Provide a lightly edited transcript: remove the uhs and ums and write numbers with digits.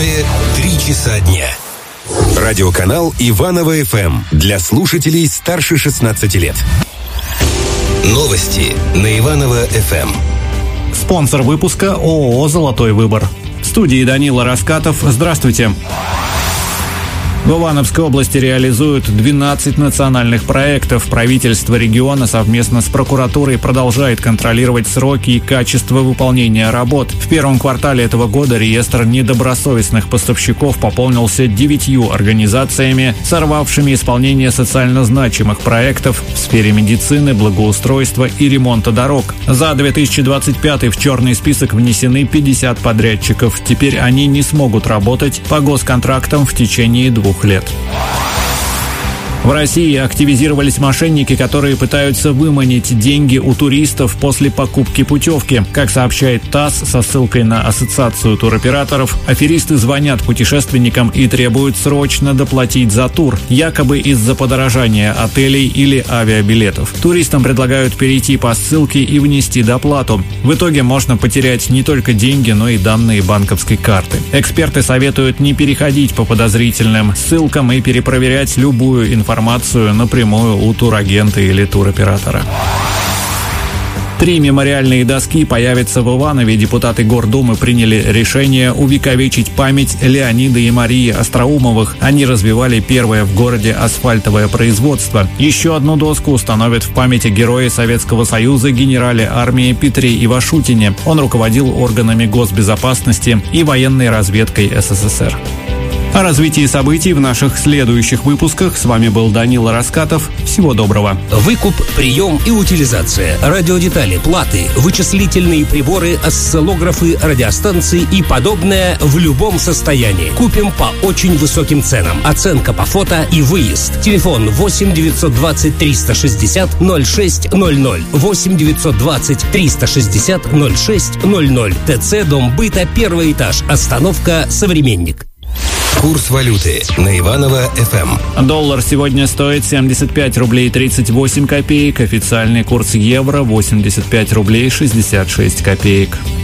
Иванове 3 часа дня. Радиоканал Иваново ФМ для слушателей старше 16 лет. Новости на Иваново ФМ. Спонсор выпуска ООО «Золотой выбор». В студии Данила Раскатов. Здравствуйте. В Ивановской области реализуют 12 национальных проектов. Правительство региона совместно с прокуратурой продолжает контролировать сроки и качество выполнения работ. В первом квартале этого года реестр недобросовестных поставщиков пополнился 9 организациями, сорвавшими исполнение социально значимых проектов в сфере медицины, благоустройства и ремонта дорог. За 2025 в черный список внесены 50 подрядчиков. Теперь они не смогут работать по госконтрактам в течение 2 лет. В России активизировались мошенники, которые пытаются выманить деньги у туристов после покупки путевки. Как сообщает ТАСС со ссылкой на Ассоциацию туроператоров, аферисты звонят путешественникам и требуют срочно доплатить за тур, якобы из-за подорожания отелей или авиабилетов. Туристам предлагают перейти по ссылке и внести доплату. В итоге можно потерять не только деньги, но и данные банковской карты. Эксперты советуют не переходить по подозрительным ссылкам и перепроверять любую информацию напрямую у турагента или туроператора. 3 мемориальные доски появятся в Иванове. Депутаты Гордумы приняли решение увековечить память Леонида и Марии Остроумовых. Они развивали первое в городе асфальтовое производство. Еще одну доску установят в память о герое Советского Союза генерале армии Петре Ивашутине. Он руководил органами госбезопасности и военной разведкой СССР. О развитии событий в наших следующих выпусках. С вами был Данила Раскатов. Всего доброго. Выкуп, прием и утилизация. Радиодетали, платы, вычислительные приборы, осциллографы, радиостанции и подобное в любом состоянии. Купим по очень высоким ценам. Оценка по фото и выезд. Телефон 8 920 360 0600. 8 920 360 0600. ТЦ Дом быта, 1 этаж. Остановка «Современник». Курс валюты на Иваново ФМ. Доллар сегодня стоит 75 рублей 38 копеек. Официальный курс евро 85 рублей 66 копеек.